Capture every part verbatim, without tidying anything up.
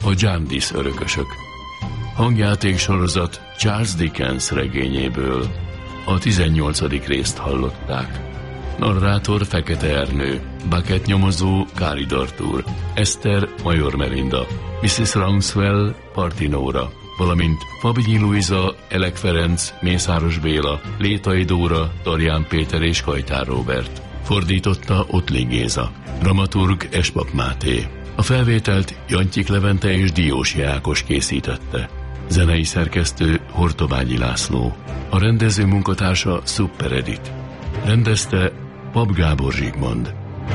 A Jarndyce örökösök. Hangjáték sorozat Charles Dickens regényéből a tizennyolcadik részt hallották. Narrátor Fekete Ernő, Bucket nyomozó Kárid Artúr, Eszter Major Melinda, missziz Rouncewell Partinóra, valamint Fabinyi Luisa, Elek Ferenc, Mészáros Béla, Létai Dóra, Darján Péter és Kajtár Róbert. Fordította Ottli Géza. Dramaturg Espap Máté. A felvételt Jantyik Levente és Diósi Ákos készítette. Zenei szerkesztő Hortobányi László. A rendező munkatársa Super Edit. Rendezte Pap Gábor Zsigmond.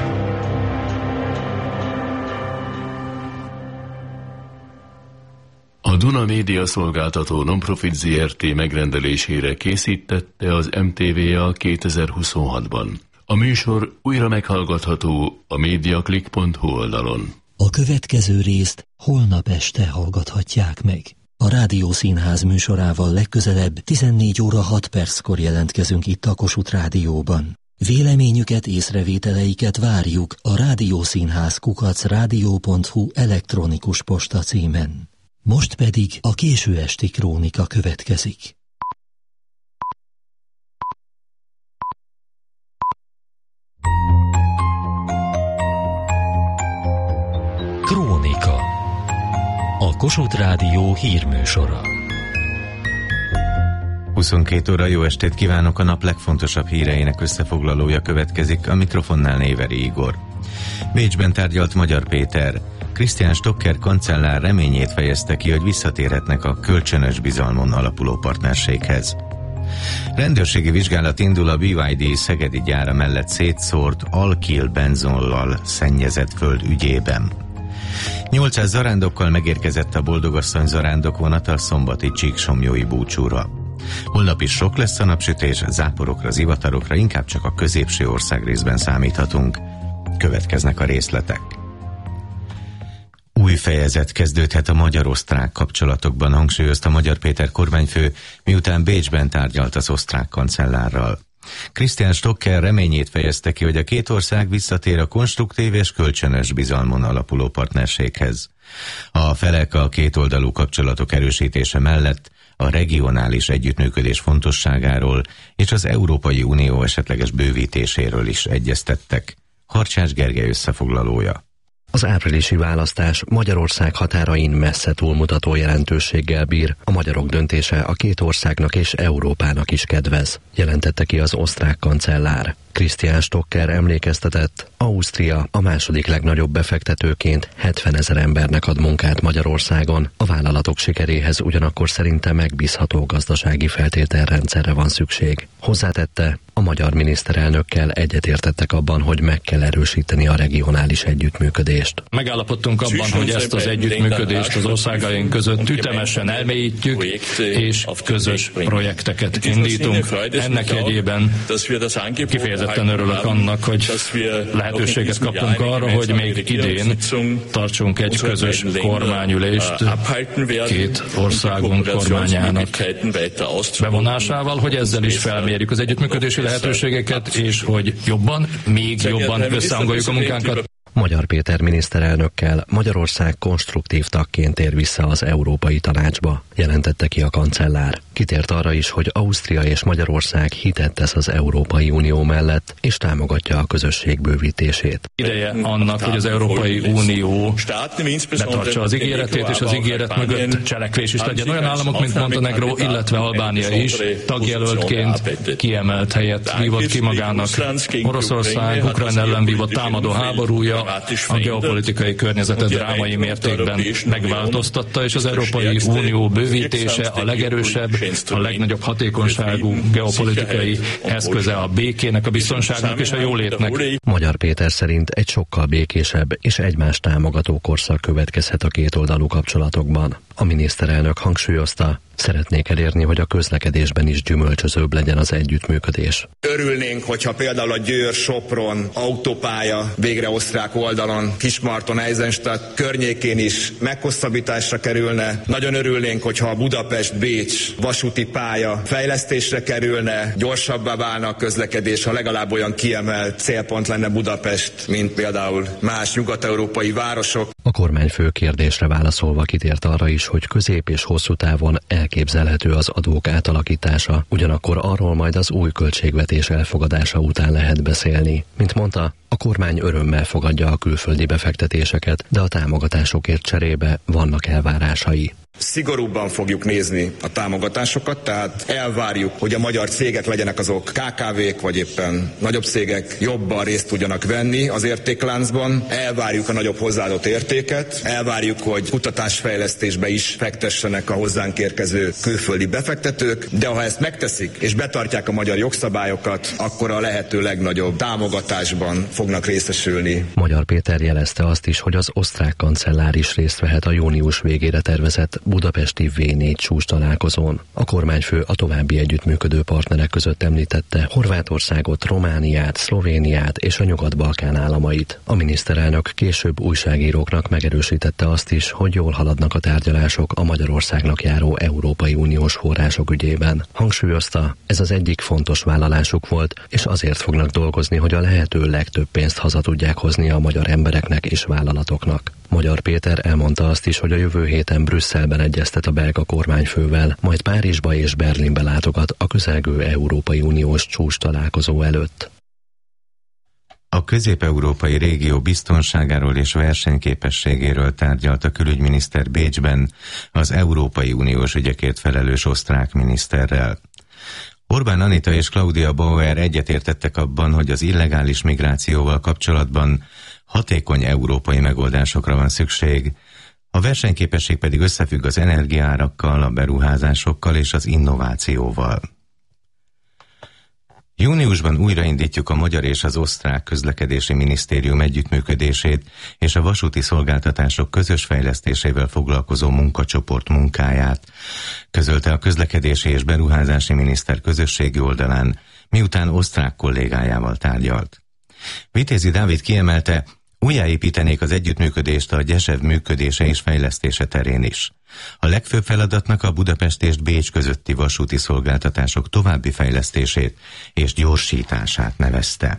A Duna Média Szolgáltató Nonprofit zé er té megrendelésére készítette az em té vé á kétezer-huszonhatban. A műsor újra meghallgatható a mediaclick pont hu oldalon. A következő részt holnap este hallgathatják meg. A Rádiószínház műsorával legközelebb tizennégy óra hat perckor jelentkezünk itt a Kossuth Rádióban. Véleményüket, észrevételeiket várjuk a rádiószínház kukac rádió pont hu elektronikus posta címen. Most pedig a késő esti krónika következik. Krónika. A Kossuth Rádió hírműsora. huszonkét óra, jó estét kívánok, a nap legfontosabb híreinek összefoglalója következik, a mikrofonnál Néveri Igor. Bécsben tárgyalt Magyar Péter. Christian Stocker kancellár reményét fejezte ki, hogy visszatérhetnek a kölcsönös bizalmon alapuló partnerséghez. Rendőrségi vizsgálat indul a bé ipszilon dé szegedi gyára mellett szétszórt alkil benzollal szennyezett föld ügyében. nyolcszáz zarándokkal megérkezett a Boldogasszony zarándok vonata a szombati Csíksomlyói búcsúra. Holnap is sok lesz a napsütés, záporokra, zivatarokra, inkább csak a középső országrészben számíthatunk. Következnek a részletek. Új fejezet kezdődhet a magyar-osztrák kapcsolatokban, hangsúlyozta Magyar Péter kormányfő, miután Bécsben tárgyalt az osztrák kancellárral. Christian Stocker reményét fejezte ki, hogy a két ország visszatér a konstruktív és kölcsönös bizalmon alapuló partnerséghez. A felek a kétoldalú kapcsolatok erősítése mellett a regionális együttműködés fontosságáról és az Európai Unió esetleges bővítéséről is egyeztettek. Harcsás Gergely összefoglalója. Az áprilisi választás Magyarország határain messze túlmutató jelentőséggel bír. A magyarok döntése a két országnak és Európának is kedvez, jelentette ki az osztrák kancellár. Christian Stocker emlékeztetett, Ausztria a második legnagyobb befektetőként hetvenezer embernek ad munkát Magyarországon. A vállalatok sikeréhez ugyanakkor szerinte megbízható gazdasági feltételrendszerre van szükség. Hozzátette, a magyar miniszterelnökkel egyetértettek abban, hogy meg kell erősíteni a regionális együttműködést. Megállapodtunk abban, hogy ezt az együttműködést az országaink között ütemesen elmélyítjük, és közös projekteket indítunk. Ennek jegyében kifejezetten örülök annak, hogy lehetőséget kaptunk arra, hogy még idén tartsunk egy közös kormányülést két országunk kormányának bevonásával, hogy ezzel is felmérjük az együttműködési lehetőségeket, és hogy jobban, még jobban összehangoljuk a munkánkat. Magyar Péter miniszterelnökkel Magyarország konstruktív tagként tér vissza az Európai Tanácsba, jelentette ki a kancellár. Kitért arra is, hogy Ausztria és Magyarország hitet tesz az Európai Unió mellett, és támogatja a közösség bővítését. Ideje annak, hogy az Európai Unió betartsa az ígéretét, és az ígéret mögött cselekvés is legyen. Olyan államok, mint Montenegro, illetve Albánia is tagjelöltként kiemelt helyet vívott ki magának. Oroszország Ukrajna ellen vívott támadó háborúja a geopolitikai környezetet drámai mértékben megváltoztatta, és az Európai Unió bővítése a legerősebb, a legnagyobb hatékonyságú geopolitikai eszköze a békének, a biztonságnak és a jólétnek. Magyar Péter szerint egy sokkal békésebb és egymást támogató korszak következhet a kétoldalú kapcsolatokban. A miniszterelnök hangsúlyozta, Szeretnék elérni, hogy a közlekedésben is gyümölcsözőbb legyen az együttműködés. Örülnénk, hogyha például a Győr-Sopron autópálya végre osztrák oldalon, Kismarton, Eisenstadt környékén is meghosszabbításra kerülne. Nagyon örülnénk, hogyha a Budapest-Bécs vasúti pálya fejlesztésre kerülne, gyorsabbá válna a közlekedés, ha legalább olyan kiemelt célpont lenne Budapest, mint például más nyugat-európai városok. A kormányfő kérdésre válaszolva kitért arra is, hogy közép és hosszú távon elképzelhető az adók átalakítása, ugyanakkor arról majd az új költségvetés elfogadása után lehet beszélni. Mint mondta, a kormány örömmel fogadja a külföldi befektetéseket, de a támogatásokért cserébe vannak elvárásai. Szigorúbban fogjuk nézni a támogatásokat, tehát elvárjuk, hogy a magyar cégek legyenek azok ká ká vék, vagy éppen nagyobb cégek jobban részt tudjanak venni az értékláncban. Elvárjuk a nagyobb hozzáadott értéket, elvárjuk, hogy kutatásfejlesztésbe is fektessenek a hozzánk érkező külföldi befektetők, de ha ezt megteszik és betartják a magyar jogszabályokat, akkor a lehető legnagyobb támogatásban fognak részesülni. Magyar Péter jelezte azt is, hogy az osztrák kancellár is részt vehet a június végére tervezett budapesti vé négy csúcs találkozón. A kormányfő a további együttműködő partnerek között említette Horvátországot, Romániát, Szlovéniát és a Nyugat-Balkán államait. A miniszterelnök később újságíróknak megerősítette azt is, hogy jól haladnak a tárgyalások a Magyarországnak járó Európai Uniós források ügyében. Hangsúlyozta, ez az egyik fontos vállalásuk volt, és azért fognak dolgozni, hogy a lehető legtöbb pénzt haza tudják hozni a magyar embereknek és vállalatoknak. Magyar Péter elmondta azt is, hogy a jövő héten Brüsszelben egyeztet a belga kormányfővel, majd Párizsba és Berlinbe látogat a közelgő Európai Uniós csúcs találkozó előtt. A közép-európai régió biztonságáról és versenyképességéről tárgyalt a külügyminiszter Bécsben az Európai Uniós ügyekért felelős osztrák miniszterrel. Orbán Anita és Claudia Bauer egyetértettek abban, hogy az illegális migrációval kapcsolatban hatékony európai megoldásokra van szükség, a versenyképesség pedig összefügg az energiaárakkal, a beruházásokkal és az innovációval. Júniusban újraindítjuk a magyar és az osztrák közlekedési minisztérium együttműködését és a vasúti szolgáltatások közös fejlesztésével foglalkozó munkacsoport munkáját, közölte a közlekedési és beruházási miniszter közösségi oldalán, miután osztrák kollégájával tárgyalt. Vitézi Dávid kiemelte, újjáépítenék az együttműködést a Gyesev működése és fejlesztése terén is. A legfőbb feladatnak a Budapest és Bécs közötti vasúti szolgáltatások további fejlesztését és gyorsítását nevezte.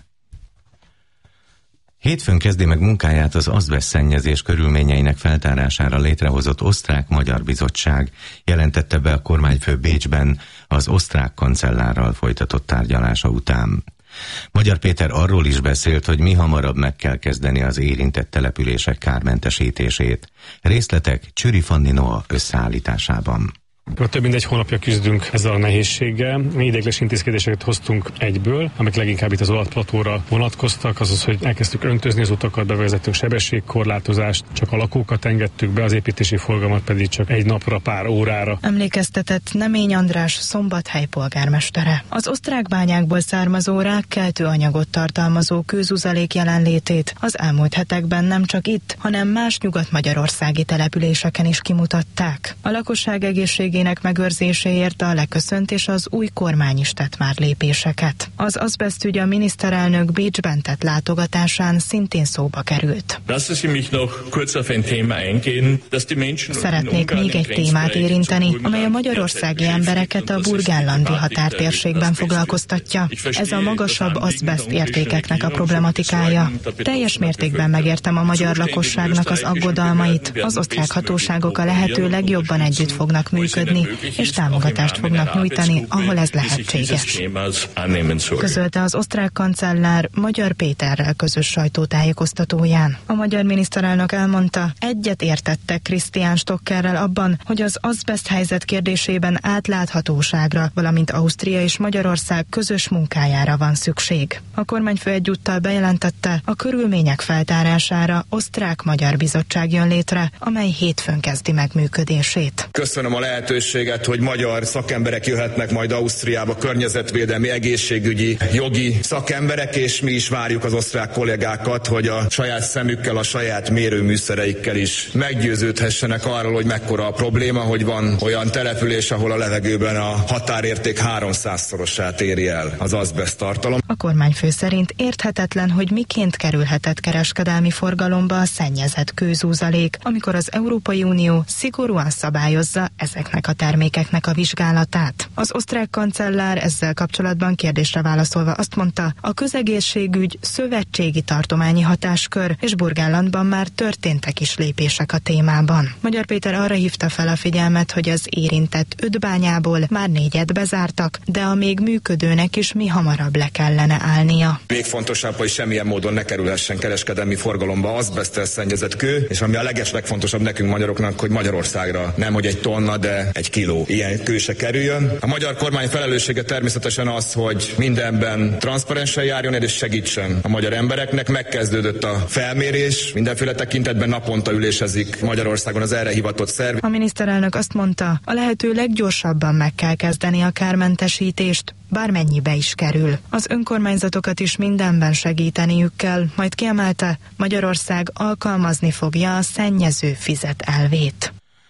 Hétfőn kezdi meg munkáját az azbesztszennyezés körülményeinek feltárására létrehozott osztrák-magyar bizottság, jelentette be a kormányfő Bécsben az osztrák kancellárral folytatott tárgyalása után. Magyar Péter arról is beszélt, hogy mi hamarabb meg kell kezdeni az érintett települések kármentesítését. Részletek Csüri Fanni Noa összeállításában. Több mint egy hónapja küzdünk ezzel a nehézséggel. Mi ideiglenes intézkedéseket hoztunk egyből, amik leginkább itt az Alatplatóra vonatkoztak, azaz, hogy elkezdtük öntözni az utakat, bevezettünk sebességkorlátozást, csak a lakókat engedtük be, az építési forgalmat pedig csak egy napra, pár órára. Emlékeztetett Nemény András Szombathely polgármestere. Az osztrák bányákból származó rákkeltő anyagot tartalmazó kőzuzalék jelenlétét az elmúlt hetekben nem csak itt, hanem más nyugat-magyarországi településeken is kimutatták. A lakosság egészségének megőrzéséért a leköszönt és az új kormány is tett már lépéseket. Az azbesztügy a miniszterelnök Bécsben tett látogatásán szintén szóba került. Szeretnék még egy témát érinteni, amely a magyarországi embereket a burgenlandi határtérségben foglalkoztatja. Ez a magasabb azbeszt értékeknek a problematikája. Teljes mértékben megértem a magyar lakosságnak az aggodalmait. Az osztrák hatóságok a lehető legjobban együtt fognak működni, és támogatást fognak nyújtani, ahol ez lehetséges. Közölte az osztrák kancellár Magyar Péterrel közös sajtótájékoztatóján. A magyar miniszterelnök elmondta, egyet értettek Christian Stockerrel abban, hogy az azbeszt helyzet kérdésében átláthatóságra, valamint Ausztria és Magyarország közös munkájára van szükség. A kormányfő egyúttal bejelentette, a körülmények feltárására osztrák-magyar bizottság jön létre, amely hétfőn kezdi meg működését. Köszönöm a lehetőséget, lehetőséget, hogy magyar szakemberek jöhetnek majd Ausztriába, környezetvédelmi, egészségügyi, jogi szakemberek, és mi is várjuk az osztrák kollégákat, hogy a saját szemükkel, a saját mérőműszereikkel is meggyőződhessenek arról, hogy mekkora a probléma, hogy van olyan település, ahol a levegőben a határérték háromszázszorosát éri el az azbeszt tartalom. A kormányfő szerint érthetetlen, hogy miként kerülhetett kereskedelmi forgalomba a szennyezett kőzúzalék, amikor az Európai Unió szigorúan szabályozza ezeknek a termékeknek a vizsgálatát. Az osztrák kancellár ezzel kapcsolatban kérdésre válaszolva azt mondta, a közegészségügy szövetségi tartományi hatáskör, és Burgenlandban már történtek is lépések a témában. Magyar Péter arra hívta fel a figyelmet, hogy az érintett öt bányából már négyet bezártak, de a még működőnek is mi hamarabb le kellene állnia. Még fontosabb, hogy semmilyen módon ne kerülhessen kereskedelmi forgalomba azbeszttel szennyezett kő, és ami a legeslegfontosabb nekünk magyaroknak, hogy Magyarországra nem hogy egy tonna, de egy kiló ilyen kő se kerüljön. A magyar kormány felelőssége természetesen az, hogy mindenben transzparensen járjon és segítsen a magyar embereknek. Megkezdődött a felmérés, mindenféle tekintetben naponta ülésezik Magyarországon az erre hivatott szerv. A miniszterelnök azt mondta, a lehető leggyorsabban meg kell kezdeni a kármentesítést, bármennyibe is kerül. Az önkormányzatokat is mindenben segíteniük kell, majd kiemelte, Magyarország alkalmazni fogja a szennyező fizet elvét.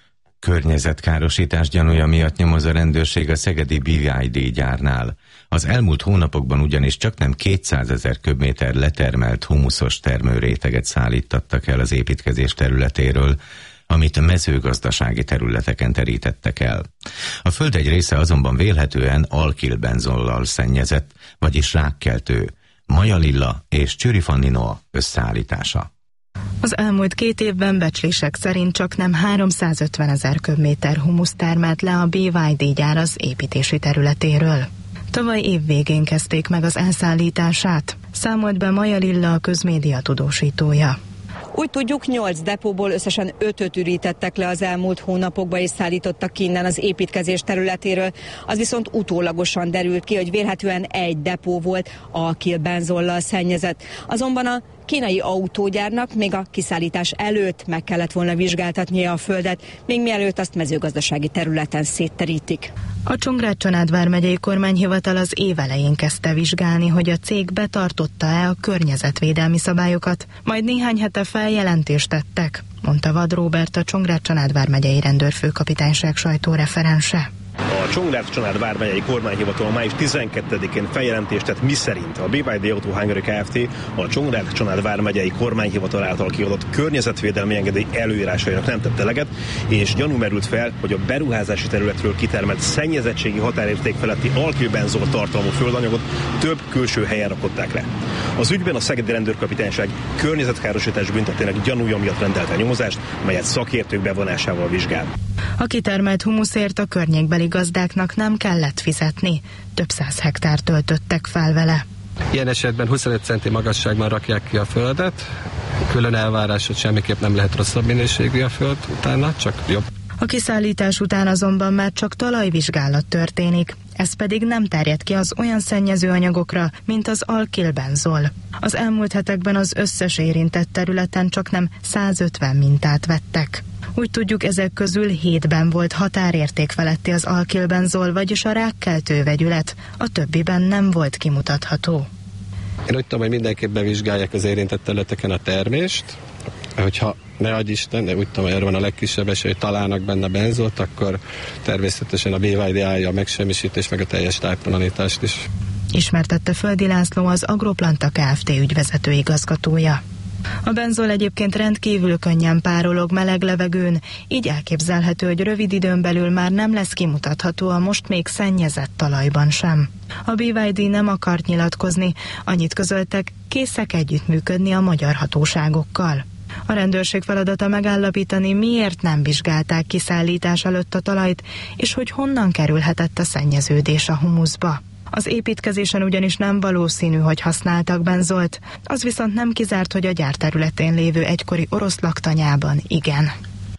Környezetkárosítás gyanúja miatt nyomoz a rendőrség a szegedi bé vé i dé gyárnál. Az elmúlt hónapokban ugyanis csaknem kétszázezer köbméter letermelt humuszos termőréteget szállíttattak el az építkezés területéről, amit mezőgazdasági területeken terítettek el. A föld egy része azonban vélhetően alkilbenzollal szennyezett, vagyis rákkeltő, majalilla és csürifanninoa összeállítása. Az elmúlt két évben becslések szerint csak nem háromszázötvenezer köbméter humusz termelt le a bé vé i dé gyár az építési területéről. Tavaly év végén kezdték meg az elszállítását, számolt be Majalilla, a közmédia tudósítója. Úgy tudjuk, nyolc depóból összesen ötöt ürítettek le az elmúlt hónapokban és szállítottak ki innen az építkezés területéről. Az viszont utólagosan derült ki, hogy vélhetően egy depó volt alkilbenzollal szennyezett. Azonban a kínai autógyárnak még a kiszállítás előtt meg kellett volna vizsgáltatnia a földet, még mielőtt azt mezőgazdasági területen szétterítik. A Csongrád-Csanád vármegyei kormányhivatal az év elején kezdte vizsgálni, hogy a cég betartotta-e a környezetvédelmi szabályokat, majd néhány hete feljelentést tettek, mondta Vad Róbert, a Csongrád-Csanád vármegyei rendőrfőkapitányság sajtóreferense. A Csongrád-Csanád vármegyei kormányhivatal május tizenkettedikén feljelentést tett, miszerint a bé vé i dé Auto Hungary Kft. A Csongrád-Csanád vármegyei kormányhivatal által kiadott környezetvédelmi engedély előírásainak nem tett eleget, és gyanú merült fel, hogy a beruházási területről kitermelt szennyezettségi határérték feletti alkilbenzol tartalmú földanyagot több külső helyen rakották le. Az ügyben a szegedi rendőrkapitányság környezetkárosítás büntetének gyanúja miatt rendelte nyomozást, melyet szakértők bevonásával vizsgál. A kitermelt humuszért a környékbeli gazdáknak nem kellett fizetni, több száz hektár töltöttek fel vele. Ilyen esetben huszonöt centi magasságban rakják ki a földet, külön elvárás, hogy semmiképp nem lehet rosszabb minőségű a föld utána, csak jobb. A kiszállítás után azonban már csak talajvizsgálat történik, ez pedig nem terjed ki az olyan szennyező anyagokra, mint az alkilbenzol. Az elmúlt hetekben az összes érintett területen csak nem százötven mintát vettek. Úgy tudjuk, ezek közül hétben volt határérték feletti az alkilbenzol, vagyis a rákkeltő vegyület, a többiben nem volt kimutatható. Én úgy tudom, hogy mindenképp bevizsgálják az érintett területeken a termést, hogyha ne adj Isten, de úgy tudom, erről van a legkisebb esély, hogy találnak benne benzolt, akkor természetesen a bé vé i dé állja a megsemmisítés, meg a teljes tájtalanítást is. Ismertette Földi László, az Agroplanta Kft. Ügyvezető igazgatója. A benzol egyébként rendkívül könnyen párolog meleg levegőn, így elképzelhető, hogy rövid időn belül már nem lesz kimutatható a most még szennyezett talajban sem. A bé vé i dé nem akart nyilatkozni, annyit közöltek, készek együttműködni a magyar hatóságokkal. A rendőrség feladata megállapítani, miért nem vizsgálták kiszállítás előtt a talajt, és hogy honnan kerülhetett a szennyeződés a humuszba. Az építkezésen ugyanis nem valószínű, hogy használtak benzolt, az viszont nem kizárt, hogy a gyár területén lévő egykori orosz laktanyában igen.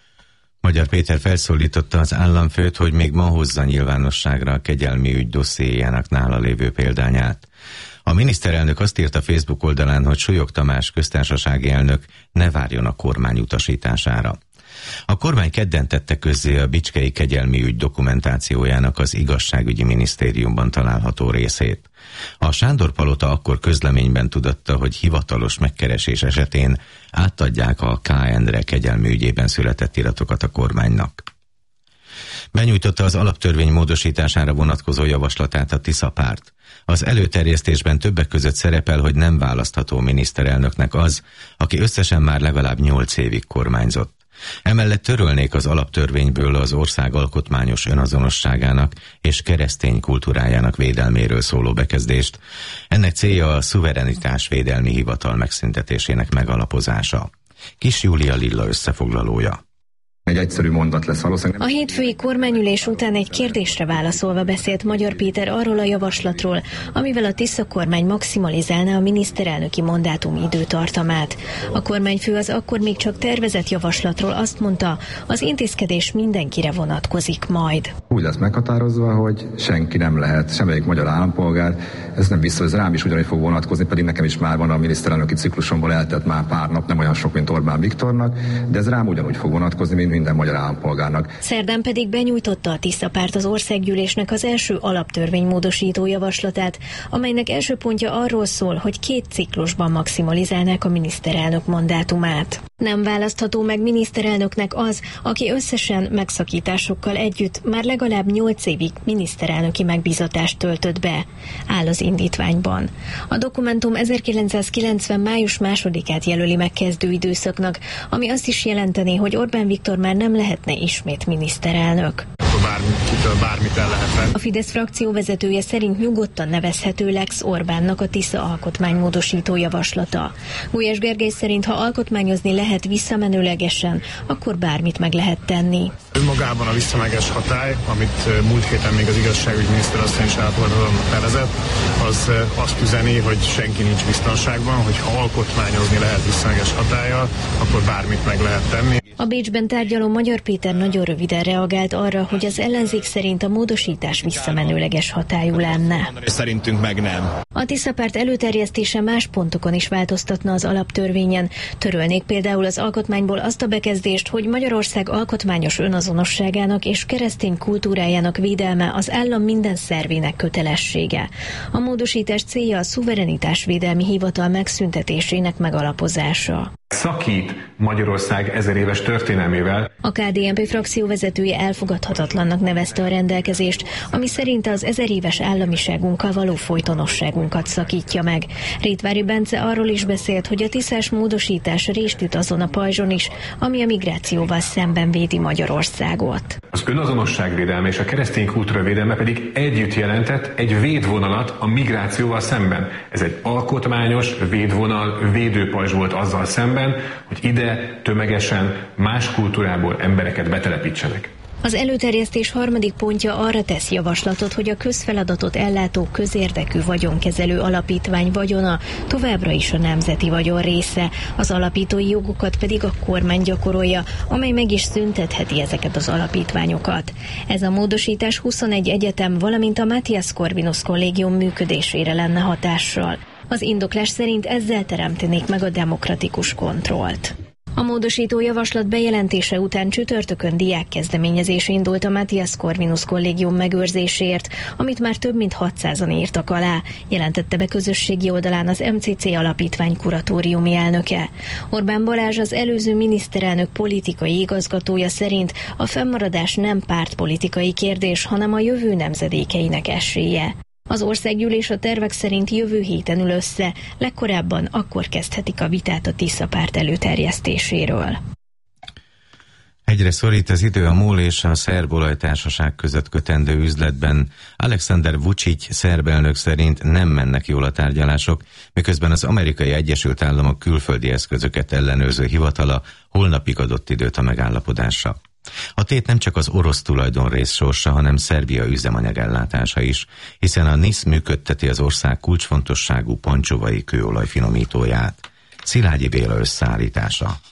Magyar Péter felszólította az államfőt, hogy még ma hozza nyilvánosságra a kegyelmi ügy dossziéjának nála lévő példányát. A miniszterelnök azt írta Facebook oldalán, hogy Súlyog Tamás köztársasági elnök ne várjon a kormány utasítására. A kormány kedden tette közzé a bicskei kegyelmi ügy dokumentációjának az igazságügyi minisztériumban található részét. A Sándor-palota akkor közleményben tudatta, hogy hivatalos megkeresés esetén átadják a ká en-re kegyelmi ügyében született iratokat a kormánynak. Benyújtotta az alaptörvény módosítására vonatkozó javaslatát a Tisza párt. Az előterjesztésben többek között szerepel, hogy nem választható miniszterelnöknek az, aki összesen már legalább nyolc évig kormányzott. Emellett törölnék az alaptörvényből az ország alkotmányos önazonosságának és keresztény kultúrájának védelméről szóló bekezdést. Ennek célja a szuverenitásvédelmi hivatal megszüntetésének megalapozása. Kis Júlia Lilla összefoglalója. Egy egyszerű mondat lesz valószínűleg. A hétfői kormányülés után egy kérdésre válaszolva beszélt Magyar Péter arról a javaslatról, amivel a Tisza kormány maximalizálná a miniszterelnöki mandátum időtartamát. A kormányfő az akkor még csak tervezett javaslatról azt mondta, az intézkedés mindenkire vonatkozik majd. Úgy lesz meghatározva, hogy senki nem lehet, semmelyik magyar állampolgár, ez nem biztos, ez rám is ugyanúgy fog vonatkozni, pedig nekem is már van a miniszterelnöki ciklusomból eltelt már pár nap, nem olyan sok, mint Orbán Viktornak, de ez rám ugyanúgy fog vonatkozni, mint minden magyar állampolgárnak. Szerdán pedig benyújtotta a Tisza párt az országgyűlésnek az első alaptörvénymódosító javaslatát, amelynek első pontja arról szól, hogy két ciklusban maximalizálnák a miniszterelnök mandátumát. Nem választható meg miniszterelnöknek az, aki összesen megszakításokkal együtt már legalább nyolc évig miniszterelnöki megbízatást töltött be, áll az indítványban. A dokumentum ezerkilencszázkilencven. május másodikát jelöli meg kezdő időszaknak, ami azt is jelenteni, hogy Orbán Viktor már nem lehetne ismét miniszterelnök. Bármitől bármit el lehet venni. A Fidesz frakció vezetője szerint nyugodtan nevezhető Lex Orbánnak a Tisza alkotmánymódosító javaslata. Gulyás Gergely szerint, ha alkotmányozni lehet visszamenőlegesen, akkor bármit meg lehet tenni. Önmagában a visszamenőleges hatály, amit múlt héten még az igazságügyi miniszter asszony is elfogadhatónak nevezett, az azt üzeni, hogy senki nincs biztonságban, hogy ha alkotmányozni lehet visszamenőleges hatállyal, akkor bármit meg lehet tenni. A Bécsben tárgyaló Magyar Péter nagyon röviden reagált arra, hogy az ellenzék szerint a módosítás visszamenőleges hatályú lenne. Szerintünk meg nem. A Tisza párt előterjesztése más pontokon is változtatna az alaptörvényen. Törölnék például az alkotmányból azt a bekezdést, hogy Magyarország alkotmányos önazonosságának és keresztény kultúrájának védelme az állam minden szervének kötelessége. A módosítás célja a szuverenitásvédelmi hivatal megszüntetésének megalapozása. Szakít Magyarország ezer éves történelmével. A ká dé en pé frakció vezetője elfogadhatatlannak nevezte a rendelkezést, ami szerint az ezer éves államiságunkkal való folytonosságunkat szakítja meg. Rétvári Bence arról is beszélt, hogy a tiszás módosítás rést üt azon a pajzson is, ami a migrációval szemben védi Magyarországot. Az önazonosságvédelme és a keresztény kultúra védelme pedig együtt jelentett egy védvonalat a migrációval szemben. Ez egy alkotmányos védvonal, védőpajzs volt azzal szemben, hogy ide tömegesen más kultúrából embereket betelepítsenek. Az előterjesztés harmadik pontja arra tesz javaslatot, hogy a közfeladatot ellátó közérdekű vagyonkezelő alapítvány vagyona továbbra is a nemzeti vagyon része, az alapítói jogokat pedig a kormány gyakorolja, amely meg is szüntetheti ezeket az alapítványokat. Ez a módosítás huszonegy egyetem, valamint a Matthias Corvinus kollégium működésére lenne hatással. Az indoklás szerint ezzel teremtenék meg a demokratikus kontrollt. A módosító javaslat bejelentése után csütörtökön diákkezdeményezés indult a Matthias Corvinus kollégium megőrzéséért, amit már több mint hatszázan írtak alá, jelentette be közösségi oldalán az em cé cé alapítvány kuratóriumi elnöke. Orbán Balázs, az előző miniszterelnök politikai igazgatója szerint a fennmaradás nem pártpolitikai kérdés, hanem a jövő nemzedékeinek esélye. Az országgyűlés a tervek szerint jövő héten ül össze, legkorábban akkor kezdhetik a vitát a Tisza párt előterjesztéséről. Egyre szorít az idő a MOL és a szerb olajtársaság között kötendő üzletben. Alexander Vučić szerb elnök szerint nem mennek jól a tárgyalások, miközben az Amerikai Egyesült Államok külföldi eszközöket ellenőrző hivatala holnapig adott időt a megállapodásra. A tét nem csak az orosz tulajdonrész sorsa, hanem Szerbia üzemanyagellátása is, hiszen a NISZ működteti az ország kulcsfontosságú pancsovai kőolaj finomítóját. Szilágyi Béla összeállítása.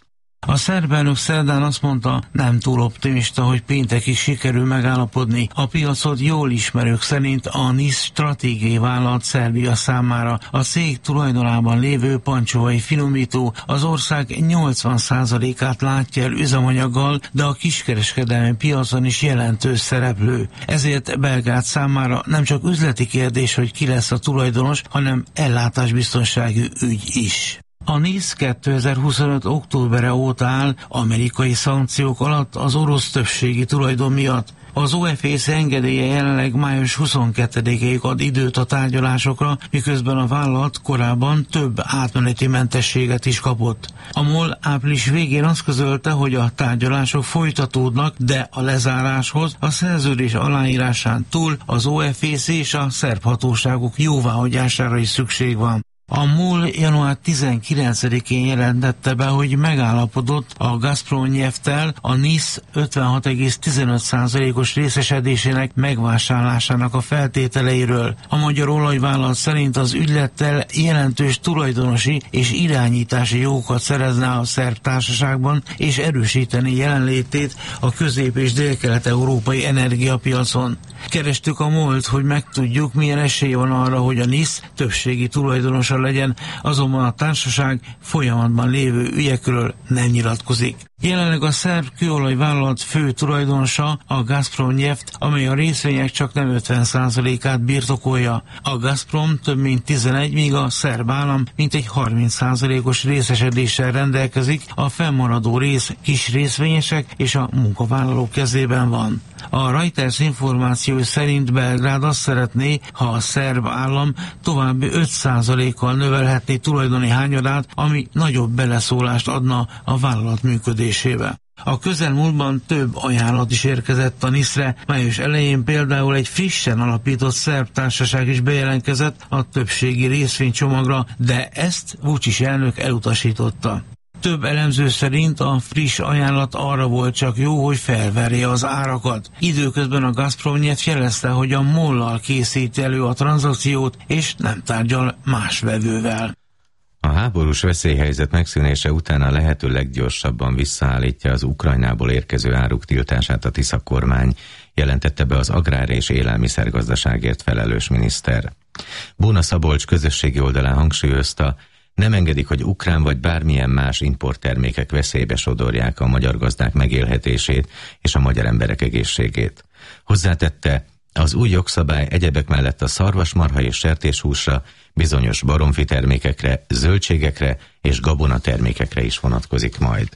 A szerb elnök szerdán azt mondta, nem túl optimista, hogy péntekig sikerül megállapodni. A piacot jól ismerők szerint a NIS stratégiai vállalat Szerbia számára. A cég tulajdonában lévő pancsovai finomító az ország nyolcvan százalékát látja el üzemanyaggal, de a kiskereskedelmi piacon is jelentős szereplő. Ezért Belgrád számára nem csak üzleti kérdés, hogy ki lesz a tulajdonos, hanem ellátásbiztonsági ügy is. A NIS kétezer-huszonöt októbere óta áll amerikai szankciók alatt az orosz többségi tulajdon miatt. Az o ef é cé engedélye jelenleg május huszonkettedikéig ad időt a tárgyalásokra, miközben a vállalat korábban több átmeneti mentességet is kapott. A MOL április végén azt közölte, hogy a tárgyalások folytatódnak, de a lezáráshoz a szerződés aláírásán túl az o ef é cé és a szerb hatóságok jóváhagyására is szükség van. A MOL január tizenkilencedikén jelentette be, hogy megállapodott a Gazprom Nyefttel a NIS ötvenhat egész tizenöt százalékos részesedésének megvásárlásának a feltételeiről. A magyar olajvállalat szerint az ügylettel jelentős tulajdonosi és irányítási jogokat szerezne a szerb társaságban, és erősíteni jelenlétét a közép- és délkelet-európai energiapiacon. Kerestük a MOL-t, hogy megtudjuk, milyen esély van arra, hogy a NIS többségi tulajdonosa legyen, azonban a társaság folyamatban lévő ügyekről nem nyilatkozik. Jelenleg a szerb kőolajvállalat fő tulajdonosa a Gazprom Nyeft, amely a részvények csak nem ötven százalékát birtokolja. A Gazprom több mint tizenegy, míg a szerb állam mintegy harminc százalékos részesedéssel rendelkezik, a fennmaradó rész kis részvényesek és a munkavállalók kezében van. A Reuters információi szerint Belgrád azt szeretné, ha a szerb állam további öt százalékkal növelhetné tulajdoni hányadát, ami nagyobb beleszólást adna a vállalat működésébe. A közelmúltban több ajánlat is érkezett a niszre, május elején például egy frissen alapított szerb társaság is bejelentkezett a többségi részvénycsomagra, de ezt Vučić elnök elutasította. Több elemző szerint a friss ajánlat arra volt csak jó, hogy felverje az árakat. Időközben a Gazprom Nyeft jelezte, hogy a MOL-lal készít elő a tranzakciót, és nem tárgyal más vevővel. A háborús veszélyhelyzet megszűnése után a lehető leggyorsabban visszaállítja az Ukrajnából érkező áruk tiltását a Tisza kormány, jelentette be az agrár- és élelmiszergazdaságért felelős miniszter. Bóna Szabolcs közösségi oldalán hangsúlyozta, nem engedik, hogy ukrán vagy bármilyen más importtermékek veszélybe sodorják a magyar gazdák megélhetését és a magyar emberek egészségét. Hozzátette, az új jogszabály egyebek mellett a szarvasmarha és sertéshúsra, bizonyos baromfi termékekre, zöldségekre és gabonatermékekre is vonatkozik majd.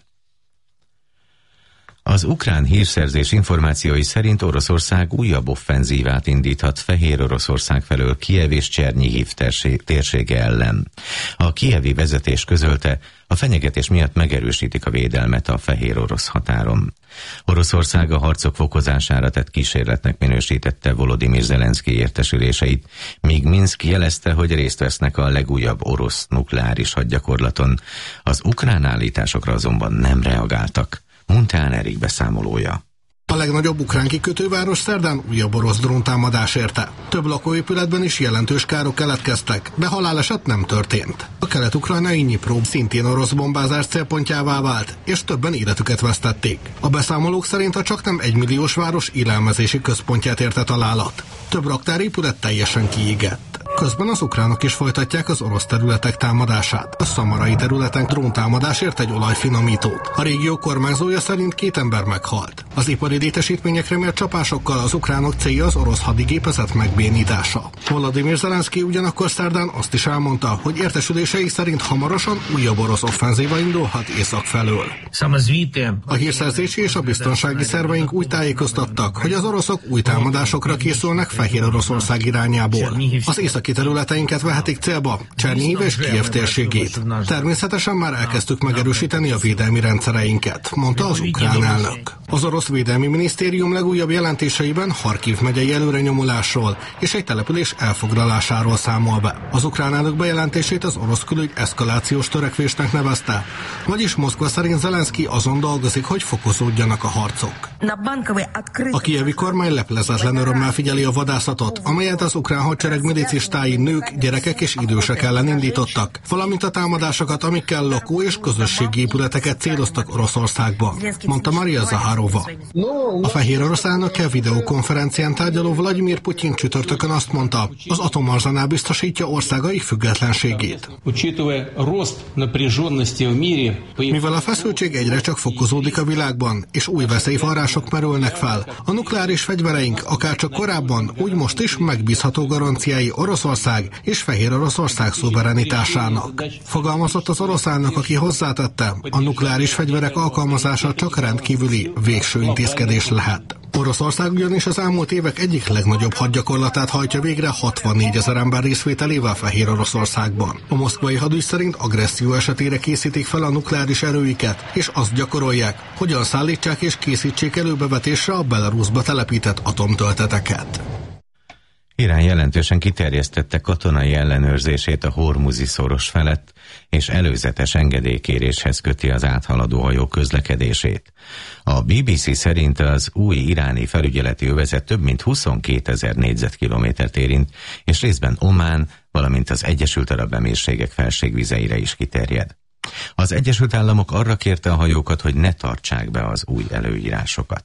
Az ukrán hírszerzés információi szerint Oroszország újabb offenzívát indíthat Fehér Oroszország felől Kijev és Csernyhiv térsége ellen. A kijevi vezetés közölte, a fenyegetés miatt megerősítik a védelmet a fehér orosz határon. Oroszország a harcok fokozására tett kísérletnek minősítette Volodymyr Zelenszky értesüléseit, míg Minszk jelezte, hogy részt vesznek a legújabb orosz nukleáris hadgyakorlaton. Az ukrán állításokra azonban nem reagáltak. Muntán Erik beszámolója. A legnagyobb ukrán kikötőváros szerdán újabb orosz dróntámadás érte. Több lakóépületben is jelentős károk keletkeztek, de haláleset nem történt. A kelet-ukrajnai Dnyipró szintén orosz bombázás célpontjává vált, és többen életüket vesztették. A beszámolók szerint a csaknem egymilliós város élelmezési központját érte találat. Több raktárépület teljesen kiégett. Közben az ukránok is folytatják az orosz területek támadását. A szamarai területen dróntámadás ért egy olajfinomítót. A régió kormányzója szerint két ember meghalt. Az ipari létesítményekre mért csapásokkal az ukránok célja az orosz hadigépezet megbénítása. Volodymyr Zelenszky ugyanakkor szerdán azt is elmondta, hogy értesülései szerint hamarosan újabb orosz offenzíva indulhat észak felől. A hírszerzési és a biztonsági szerveink úgy tájékoztattak, hogy az oroszok új támadásokra készülnek Fehér Oroszország irányából. Az északi területeinket vehetik célba, Csernyhiv és Kijev térségét. Természetesen már elkezdtük megerősíteni a védelmi rendszereinket, mondta az ukrán elnök. Az orosz orosz védelmi minisztérium legújabb jelentéseiben Harkiv megyei előrenyomulásról és egy település elfoglalásáról számol be. Az ukrán elnök bejelentését az orosz külügy eszkalációs törekvésnek nevezte, vagyis Moszkva szerint Zelenszky azon dolgozik, hogy fokozódjanak a harcok. A kijevi kormány leplezetlen örömmel figyeli a vadászatot, amelyet az ukrán hadsereg milicistái nők, gyerekek és idősek ellen indítottak, valamint a támadásokat, amikkel lakó- és közösségi épületeket céloztak Oroszországban, mondta Maria Zaharova. A fehér orosz elnökkel videokonferencián tárgyaló Vladimir Putyin csütörtökön azt mondta, az atomarzenál biztosítja országai függetlenségét. Mivel a feszültség egyre csak fokozódik a világban, és új veszélyforrások merülnek fel, a nukleáris fegyvereink akárcsak korábban, úgy most is megbízható garanciái Oroszország és Fehér Oroszország szuverenitásának. Fogalmazott az orosz elnök, aki hozzátette, a nukleáris fegyverek alkalmazása csak rendkívüli, végső intézkedés lehet. Oroszország ugyanis az elmúlt évek egyik legnagyobb hadgyakorlatát hajtja végre hatvannégy ezer ember részvételével Fehér Oroszországban. A moszkvai hadügy szerint agresszió esetére készítik fel a nukleáris erőiket, és azt gyakorolják, hogyan szállítsák és készítsék előbevetésre a Belarusba telepített atomtölteteket. Irán jelentősen kiterjesztette katonai ellenőrzését a Hormuzi szoros felett, és előzetes engedélykéréshez köti az áthaladó hajók közlekedését. A bé bé cé szerint az új iráni felügyeleti övezet több mint huszonkétezer négyzetkilométert érint, és részben Omán, valamint az Egyesült Arab Emírségek felségvizeire is kiterjed. Az Egyesült Államok arra kérte a hajókat, hogy ne tartsák be az új előírásokat.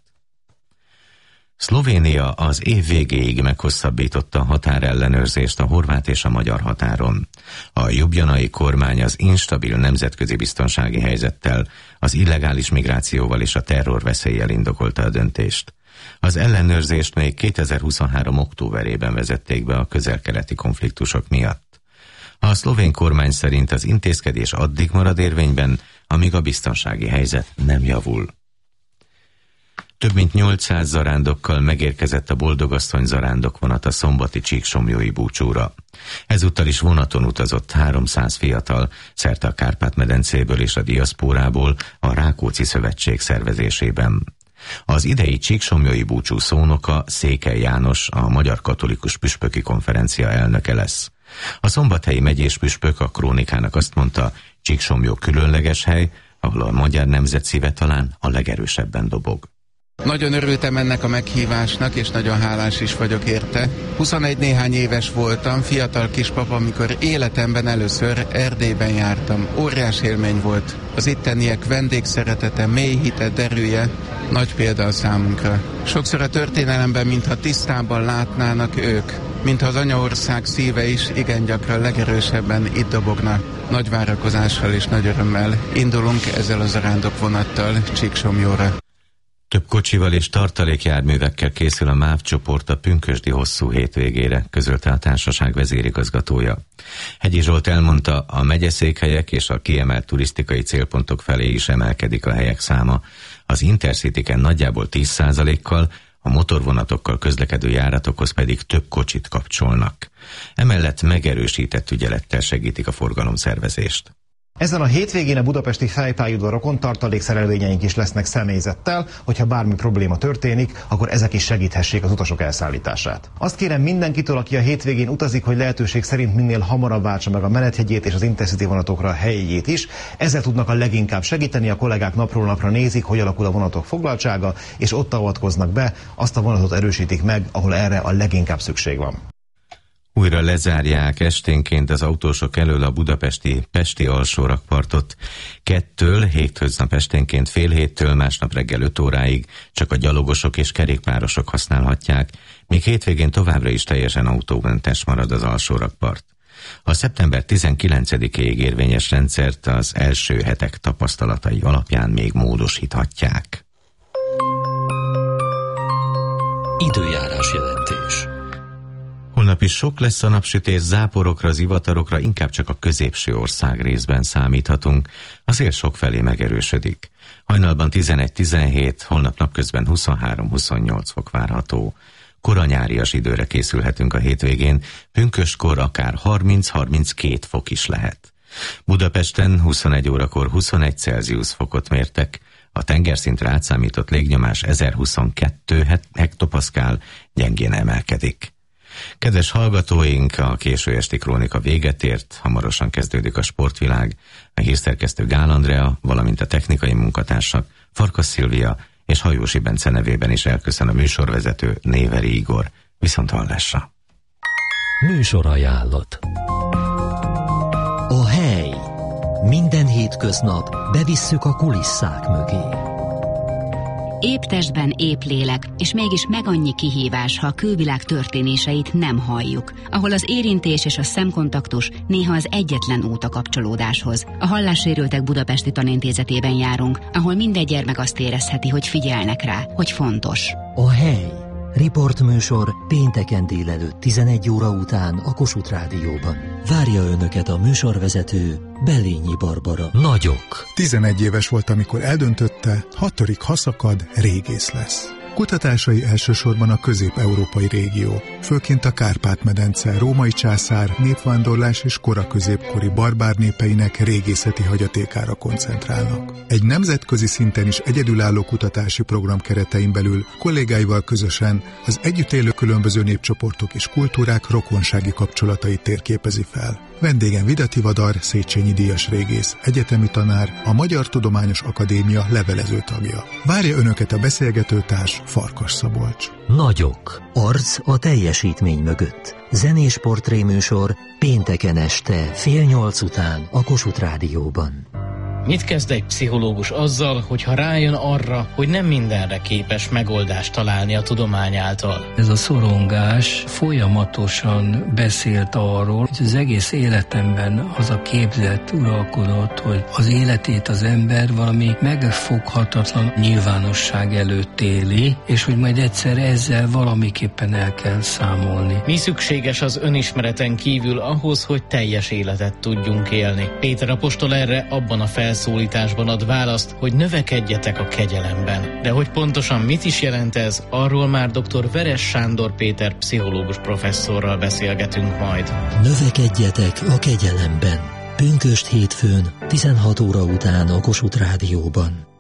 Szlovénia az év végéig meghosszabbította a határellenőrzést a horvát és a magyar határon. A ljubljanai kormány az instabil nemzetközi biztonsági helyzettel, az illegális migrációval és a terrorveszéllyel indokolta a döntést. Az ellenőrzést még kétezer-huszonhárom októberében vezették be a közel-keleti konfliktusok miatt. A szlovén kormány szerint az intézkedés addig marad érvényben, amíg a biztonsági helyzet nem javul. Több mint nyolcszáz zarándokkal megérkezett a Boldogasszony zarándok vonat a szombati csíksomlyói búcsúra. Ezúttal is vonaton utazott háromszáz fiatal, szerte a Kárpát-medencéből és a diaszpórából a Rákóczi Szövetség szervezésében. Az idei csíksomlyói búcsú szónoka Székely János, a Magyar Katolikus Püspöki Konferencia elnöke lesz. A szombathelyi megyés püspök a Krónikának azt mondta, Csíksomlyó különleges hely, ahol a magyar nemzet szíve talán a legerősebben dobog. Nagyon örültem ennek a meghívásnak, és nagyon hálás is vagyok érte. huszonegy néhány éves voltam, fiatal kispapa, amikor életemben először Erdélyben jártam. Óriás élmény volt. Az itteniek vendégszeretete, mély hite, derűje, nagy példa a számunkra. Sokszor a történelemben, mintha tisztában látnának ők, mintha az anyaország szíve is igen gyakran legerősebben itt dobogna. Nagy várakozással és nagy örömmel indulunk ezzel az zarándok vonattal Csíksomlyóra. Több kocsival és tartalékjárművekkel készül a MÁV csoport a pünkösdi hosszú hétvégére, közölte a társaság vezérigazgatója. Hegyi Zsolt elmondta, a megyeszékhelyek és a kiemelt turisztikai célpontok felé is emelkedik a helyek száma. Az Intercityken nagyjából tíz százalékkal, a motorvonatokkal közlekedő járatokhoz pedig több kocsit kapcsolnak. Emellett megerősített ügyelettel segítik a forgalomszervezést. Ezen a hétvégén a budapesti fejpályaudvarokon tartalékszerelvényeink is lesznek személyzettel, hogyha bármi probléma történik, akkor ezek is segíthessék az utasok elszállítását. Azt kérem mindenkitől, aki a hétvégén utazik, hogy lehetőség szerint minél hamarabb váltsa meg a menethegyét és az Intercity vonatokra a helyét is. Ezzel tudnak a leginkább segíteni, a kollégák napról napra nézik, hogy alakul a vonatok foglaltsága, és ott avatkoznak be, azt a vonatot erősítik meg, ahol erre a leginkább szükség van. Újra lezárják esténként az autósok elől a budapesti Pesti alsórakpartot. Kettől, hétköznap esténként fél héttől, másnap reggel öt óráig csak a gyalogosok és kerékpárosok használhatják, míg hétvégén továbbra is teljesen autómentes marad az alsórakpart. A szeptember tizenkilencedikéig érvényes rendszert az első hetek tapasztalatai alapján még módosíthatják. Időjárás jelentés. Holnap is sok lesz a napsütés, záporokra, zivatarokra, inkább csak a középső ország részben számíthatunk. A szél sokfelé megerősödik. Hajnalban tizenegy-tizenhét, holnap napközben huszonhárom-huszonnyolc fok várható. Koranyárias időre készülhetünk a hétvégén, pünköstkor akár harminc-harminckét fok is lehet. Budapesten huszonegy órakor huszonegy Celsius fokot mértek, A tengerszintre átszámított légnyomás ezerhuszonkettő hektopaszkál, gyengén emelkedik. Kedves hallgatóink, a késő esti krónika véget ért, hamarosan kezdődik a sportvilág, a hírszerkesztő Gál Andrea, valamint a technikai munkatársak Farkas Szilvia és Hajósi Bence nevében is elköszön a műsorvezető Néveri Igor. Viszonthallásra! Műsorajánlat. A hely. Minden hétköznap bevisszük a kulisszák mögé. Épp testben, épp lélek, és mégis meg annyi kihívás, ha a külvilág történéseit nem halljuk, ahol az érintés és a szemkontaktus néha az egyetlen út a kapcsolódáshoz. A hallássérültek budapesti tanintézetében járunk, ahol minden gyermek azt érezheti, hogy figyelnek rá, hogy fontos. A hely. Riportműsor pénteken délelőtt tizenegy óra után a Kossuth Rádióban. Várja önöket a műsorvezető Bellényi Barbara. Nagyok. tizenegy éves volt, amikor eldöntötte, ha törik, ha szakad, régész lesz. Kutatásai elsősorban a közép-európai régió, főként a Kárpát-medence, római császár, népvándorlás és kora középkori barbár népeinek régészeti hagyatékára koncentrálnak. Egy nemzetközi szinten is egyedülálló kutatási program keretein belül kollégáival közösen az együtt élő különböző népcsoportok és kultúrák rokonsági kapcsolatait térképezi fel. Vendégen Vidati Vadar, Széchenyi díjas régész, egyetemi tanár, a Magyar Tudományos Akadémia levelező tagja. Várja önöket a beszélgetőtárs Farkas Szabolcs. Nagyok. Arc a teljesítmény mögött. Zenés portréműsor pénteken este fél nyolc után a Kossuth Rádióban. Mit kezd egy pszichológus azzal, hogyha rájön arra, hogy nem mindenre képes megoldást találni a tudomány által? Ez a szorongás folyamatosan beszélt arról, hogy az egész életemben az a képzet uralkodott, hogy az életét az ember valami megfoghatatlan nyilvánosság előtt éli, és hogy majd egyszer ezzel valamiképpen el kell számolni. Mi szükséges az önismereten kívül ahhoz, hogy teljes életet tudjunk élni? Péter apostol erre abban a fel szólításban ad választ, hogy növekedjetek a kegyelemben. De hogy pontosan mit is jelent ez, arról már dr. Veres Sándor Péter pszichológus professzorral beszélgetünk majd. Növekedjetek a kegyelemben. Pünkösd hétfőn tizenhat óra után a Kossuth Rádióban.